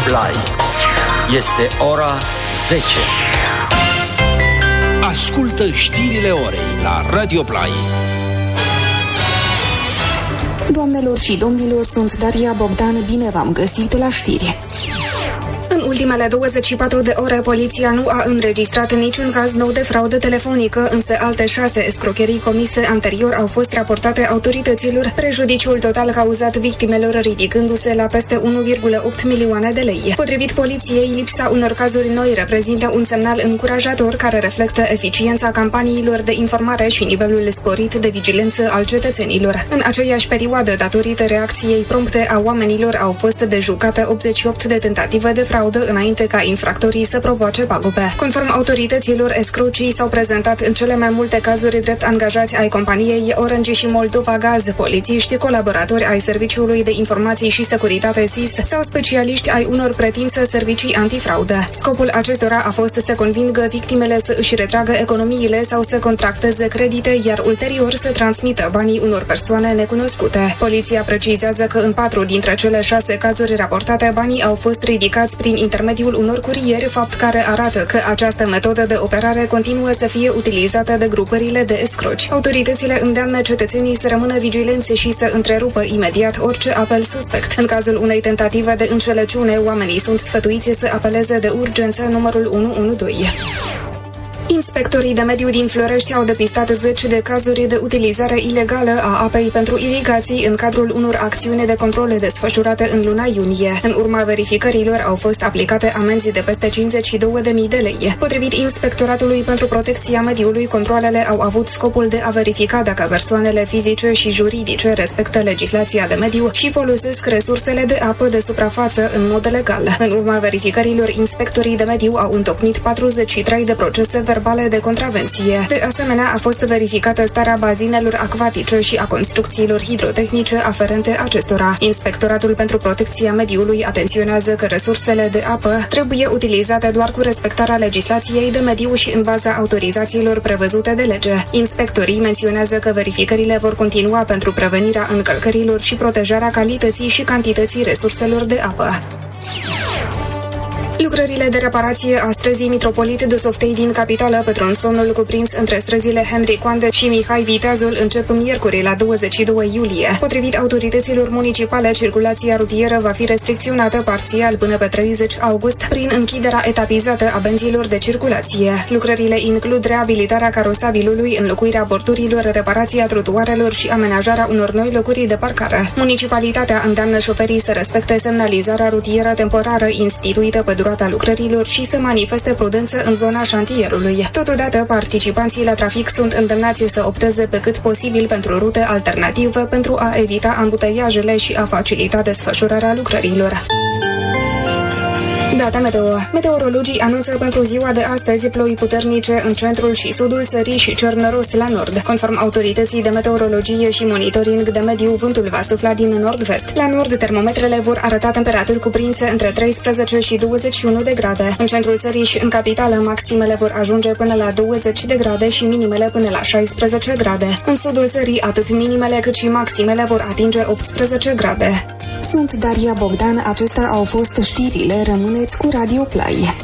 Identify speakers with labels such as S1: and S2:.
S1: Play. Este ora 10.
S2: Ascultă știrile orei la Radio Play.
S3: Doamnelor și domnilor, sunt Daria Bogdan, bine v-am găsit la știri. În ultimele 24 de ore, poliția nu a înregistrat niciun caz nou de fraudă telefonică, însă alte 6 escrocherii comise anterior au fost raportate autorităților, prejudiciul total cauzat victimelor ridicându-se la peste 1,8 milioane de lei. Potrivit poliției, lipsa unor cazuri noi reprezintă un semnal încurajator care reflectă eficiența campaniilor de informare și nivelul sporit de vigilență al cetățenilor. În aceeași perioadă, datorită reacției prompte a oamenilor, au fost dejucate 88 de tentative de fraudă înainte ca infractorii să provoace pagube. Conform autorităților, escrocii s-au prezentat în cele mai multe cazuri drept angajați ai companiei Orange și Moldova Gaz, polițiști, colaboratori ai Serviciului de Informații și Securitate SIS sau specialiști ai unor pretinse servicii antifraudă. Scopul acestora a fost să convingă victimele să își retragă economiile sau să contracteze credite, iar ulterior să transmită banii unor persoane necunoscute. Poliția precizează că în 4 dintre cele 6 cazuri raportate, banii au fost ridicați prin intermediul unor curieri, fapt care arată că această metodă de operare continuă să fie utilizată de grupările de escroci. Autoritățile îndeamnă cetățenii să rămână vigilenți și să întrerupă imediat orice apel suspect. În cazul unei tentative de înșelăciune, oamenii sunt sfătuiți să apeleze de urgență numărul 112. Inspectorii de mediu din Florești au depistat 10 de cazuri de utilizare ilegală a apei pentru irigații în cadrul unor acțiuni de controle desfășurate în luna iunie. În urma verificărilor au fost aplicate amenzi de peste 52.000 de lei. Potrivit Inspectoratului pentru Protecția Mediului, controalele au avut scopul de a verifica dacă persoanele fizice și juridice respectă legislația de mediu și folosesc resursele de apă de suprafață în mod legal. În urma verificărilor, inspectorii de mediu au întocmit 43 de procese verbale de contravenție. De asemenea, a fost verificată starea bazinelor acvatice și a construcțiilor hidrotehnice aferente acestora. Inspectoratul pentru Protecția Mediului atenționează că resursele de apă trebuie utilizate doar cu respectarea legislației de mediu și în baza autorizațiilor prevăzute de lege. Inspectorii menționează că verificările vor continua pentru prevenirea încălcărilor și protejarea calității și cantității resurselor de apă. Lucrările de reparație a străzii Mitropolit de Softei din capitală pe tronsonul cuprins între străzile Henri Coande și Mihai Viteazul încep miercuri la 22 iulie. Potrivit autorităților municipale, circulația rutieră va fi restricționată parțial până pe 30 august prin închiderea etapizată a benzilor de circulație. Lucrările includ reabilitarea carosabilului, înlocuirea bordurilor, reparația trotuarelor și amenajarea unor noi locuri de parcare. Municipalitatea îndeamnă șoferii să respecte semnalizarea rutieră temporară instituită pe durata lucrărilor și să manifeste prudență în zona șantierului. Totodată, participanții la trafic sunt îndemnați să opteze pe cât posibil pentru rute alternative pentru a evita ambuteiajele și a facilita desfășurarea lucrărilor. Data meteo. Meteorologii anunță pentru ziua de astăzi ploi puternice în centrul și sudul țării și cer năros la nord. Conform autorității de meteorologie și monitoring de mediu, vântul va sufla din nord-vest. La nord, termometrele vor arăta temperaturi cuprinse între 13 și 21 de grade. În centrul țării și în capitală, maximele vor ajunge până la 20 de grade și minimele până la 16 grade. În sudul țării, atât minimele cât și maximele vor atinge 18 grade. Sunt Daria Bogdan, acestea au fost știrile, rămâneți cu Radio Play.